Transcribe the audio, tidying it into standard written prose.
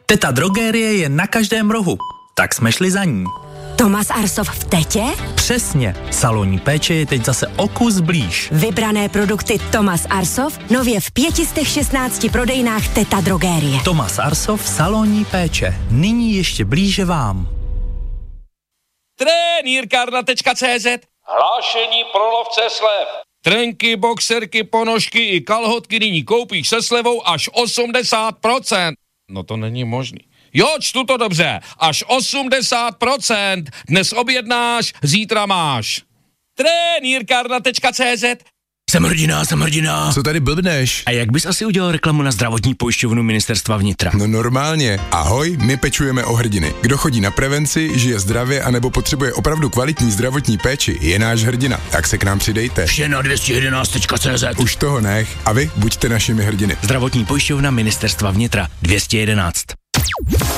Teta Drogerie je na každém rohu, tak jsme šli za ní. Thomas Arsov v Tetě? Přesně, salonní péče je teď zase o kus blíž. Vybrané produkty Thomas Arsov nově v 516 prodejnách Teta Drogerie. Thomas Arsov, salonní péče, nyní ještě blíže vám. Trenýrkárna.cz Hlášení pro lovce slev. Trenky, boxerky, ponožky i kalhotky nyní koupíš se slevou až 80%. No to není možný. Jo, čtu to dobře. Až 80%. Dnes objednáš, zítra máš. Trenýrkárna.cz Jsem hrdina. Co tady blbneš? A jak bys asi udělal reklamu na zdravotní pojišťovnu Ministerstva vnitra? No normálně. Ahoj, my pečujeme o hrdiny. Kdo chodí na prevenci, žije zdravě anebo potřebuje opravdu kvalitní zdravotní péči, je náš hrdina. Tak se k nám přidejte. Vše na 211.cz. Už toho nech. A vy buďte našimi hrdiny. Zdravotní pojišťovna Ministerstva vnitra 211.